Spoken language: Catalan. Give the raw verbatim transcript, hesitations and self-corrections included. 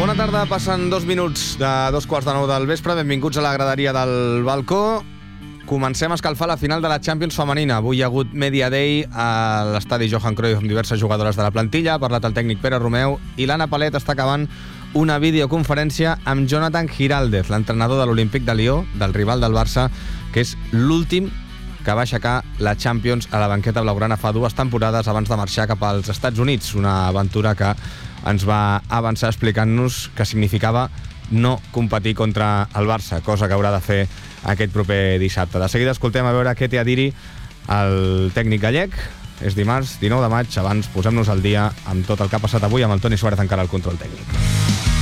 Bona tarda, passen dos minuts de dos quarts de nou del vespre. Benvinguts a la graderia del balcó. Comencem a escalfar la final de la Champions femenina. Avui hi ha hagut Media Day a l'estadi Johan Cruyff amb diverses jugadores de la plantilla. Ha parlat el tècnic Pere Romeu i l'Anna Palet està acabant una videoconferència amb Jonathan Giraldez, l'entrenador de l'Olímpic de Lió, del rival del Barça, que és l'últim que va aixecar la Champions a la banqueta blaugrana fa dues temporades abans de marxar cap als Estats Units. Una aventura que ens va avançar explicant-nos que significava no competir contra el Barça, cosa que haurà de fer aquest proper dissabte. De seguida escoltem a veure què té a dir-hi el tècnic gallec. És dimarts, dinou de maig. Abans posem-nos al dia amb tot el que ha passat avui amb el Toni Suárez encara al control tècnic.